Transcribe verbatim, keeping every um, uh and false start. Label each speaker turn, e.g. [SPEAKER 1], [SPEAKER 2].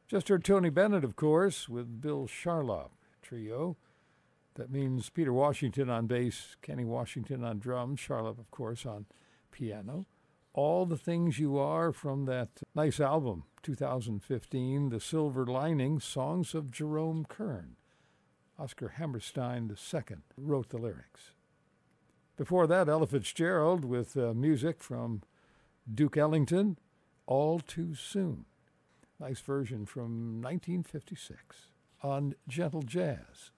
[SPEAKER 1] Just heard Tony Bennett, of course, with Bill Charlap Trio. That means Peter Washington on bass, Kenny Washington on drums, Charlap, of course, on piano. All the Things You Are from that nice album, two thousand fifteen, The Silver Lining, Songs of Jerome Kern. Oscar Hammerstein the Second wrote the lyrics. Before that, Ella Fitzgerald with uh, music from Duke Ellington, All Too Soon. Nice version from nineteen fifty-six on Gentle Jazz.